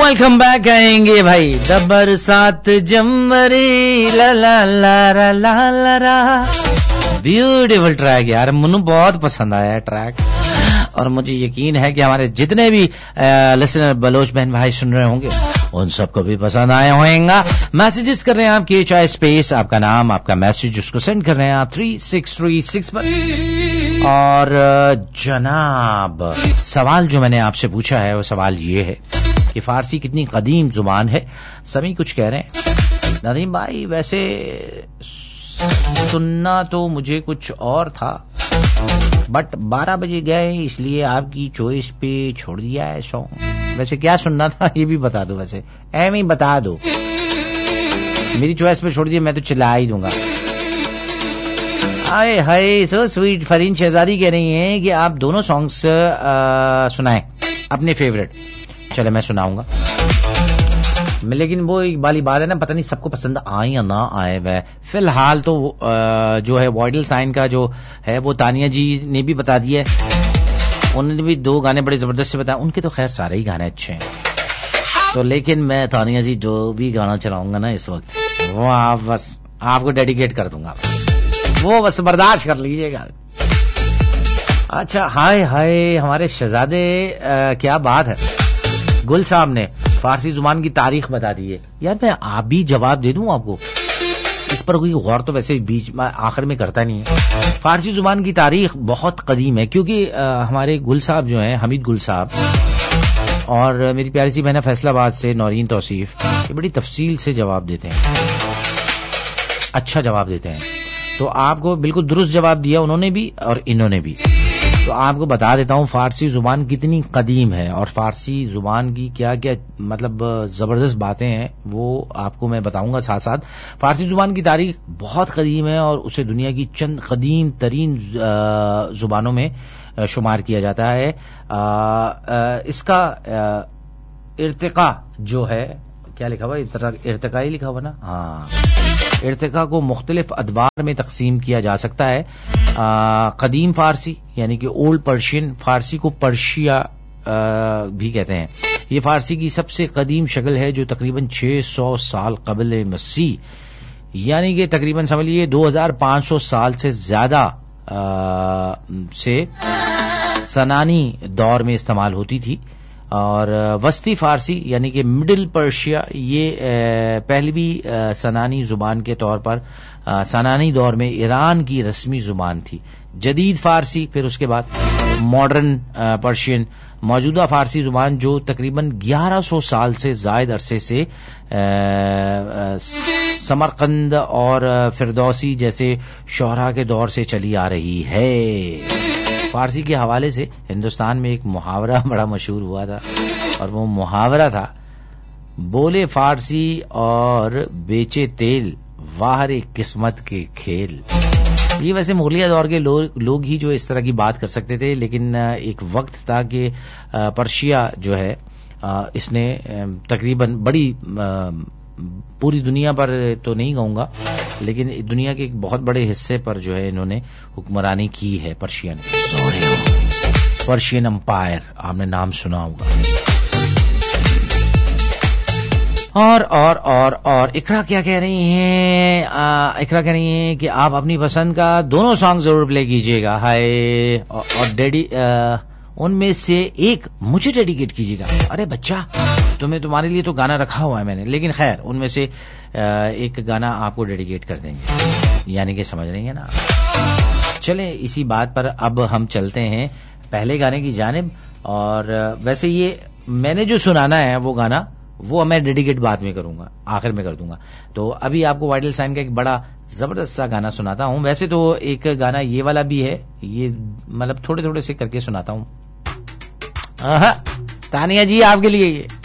Welcome back कहेंगे भाई। The बरसात जमरी ला ला ला ला ला ला ला। ब्यूटीफुल ट्रैक यार, मुझे बहुत पसंद आया ट्रैक, और मुझे यकीन है कि हमारे जितने भी लिसनर बलोच बहन भाई सुन रहे होंगे उन सबको भी पसंद आया होगा। मैसेजेस कर रहे हैं आप KHI स्पेस, आपका नाम, आपका मैसेज, उसको सेंड कर रहे हैं आप 3636 पर। और जनाब, सवाल जो मैंने आपसे पूछा है वो सवाल ये है कि फारसी कितनी कदीम जुबान है। सभी कुछ कह रहे हैं नदीम भाई वैसे सुनना तो मुझे कुछ और था, बट 12 बजे गए इसलिए आपकी चॉइस पे छोड़ दिया है सॉन्ग। वैसे क्या सुनना था ये भी बता दो, वैसे एम ही बता दो। मेरी चॉइस पे छोड़ दिया, मैं तो चिल्ला ही दूंगा। आए हाय सो स्वीट। फरीन शहजादी कह रही हैं कि आप दोनों सॉन्ग्स सुनाएं अपने फेवरेट। चले मैं सुनाऊंगा, लेकिन वो एक वाली बात है ना, पता नहीं सबको पसंद आए या ना आए। वह फिलहाल तो जो है वॉइडल साइन का जो है वो तानिया जी ने भी बता दिया है, उन्होंने भी 2 गाने बड़े जबरदस्त से बताए। उनके तो खैर सारे ही गाने अच्छे हैं, तो लेकिन मैं तानिया जी जो भी गाना चलाऊंगा ना इस वक्त वो आप बस आपको डेडिकेट कर दूंगा, वो बस बर्दाश्त कर लीजिएगा। अच्छा हाय हाय हमारे शहजादे, क्या बात है। गुल साहब ने फारसी जुबान की तारीख बता दी है। यार मैं आप भी जवाब दे दूं आपको, इस पर कोई गौर तो वैसे बीच में आखिर में करता नहीं है। फारसी जुबान की तारीख बहुत कदीम है, क्योंकि हमारे गुल साहब जो हैं, हमीद गुल साहब, और मेरी प्यारी सी बहना फैसलाबाद से नौरीन तौसीफ, ये बड़ी तफसील से जवाब देते हैं, अच्छा जवाब देते हैं। तो आपको बिल्कुल दुरुस्त जवाब दिया उन्होंने भी और इन्होंने भी। तो आपको बता देता हूं फारसी जुबान कितनी कदीम है और फारसी जुबान की क्या क्या मतलब जबरदस्त बातें हैं, वो आपको मैं बताऊंगा साथ साथ। फारसी जुबान की तारीख बहुत कदीम है और उसे दुनिया की चंद कदीम तरीन जुबानों में शुमार किया जाता है। इसका इर्तिका जो है, क्या लिखा हुआ, इर्तिका ही लिखा हुआ ना, हाँ, इर्तिका को मुख्तलिफ अदवार में तकसीम किया जा सकता है। कदीम फारसी यानी कि ओल्ड पर्शियन, फारसी को पर्शिया भी कहते हैं। ये फारसी की सबसे कदीम शक्ल है जो तकरीबन 600 साल कबल मसीह यानी कि तकरीबन समझ लीजिए 2500 साल से ज्यादा से सनानी दौर में इस्तेमाल होती थी। और वस्ती फारसी यानी कि मिडिल पर्शिया ये पहलवी सनानी जुबान के तौर पर सनानी दौर में ईरान की रस्मी जुबान थी। जदीद फारसी, फिर उसके बाद मॉडर्न पर्शियन, मौजूदा फारसी जुबान जो तकरीबन 1100 साल से जायद अरसे से समरकंद और फिरदौसी जैसे शोहरा के दौर से चली आ रही है। फारसी के हवाले से हिंदुस्तान में एक मुहावरा बड़ा मशहूर हुआ था, और वो मुहावरा था, बोले फारसी और बेचे तेल, वाहरे किस्मत के खेल। ये वैसे मुगलिया दौर के लोग ही जो इस तरह की बात कर सकते थे, लेकिन एक वक्त था कि पर्शिया जो है इसने तकरीबन बड़ी पूरी दुनिया पर तो नहीं कहूंगा, लेकिन दुनिया के एक बहुत बड़े हिस्से पर जो है इन्होंने हुक्मरानी की है। पर्शियन एम्पायर, आपने नाम सुना होगा। और इकरा क्या कह रही हैं? इकरा कह रही हैं कि आप अपनी पसंद का दोनों सॉन्ग जरूर प्ले कीजिएगा। हाय, और डैडी उनमें से एक मुझे डेडिकेट कीजिएगा। अरे बच्चा, तुम्हारे लिए तो गाना रखा हुआ है मैंने, लेकिन खैर उनमें से एक गाना आपको डेडिकेट कर देंगे, यानी कि समझ रही है ना। चलें इसी बात पर अब हम चलते हैं पहले गाने की जानिब। और वैसे ये मैंने जो सुनाना है वो गाना वो मैं डेडिकेट बाद में करूंगा, आखिर में कर दूंगा। तो अभी आपको वाइडल साइन का एक बड़ा जबरदस्त सा गाना सुनाता हूं। वैसे तो एक गाना ये वाला भी है, ये मतलब थोड़े थोड़े से करके सुनाता हूं। तानिया जी आपके लिए ये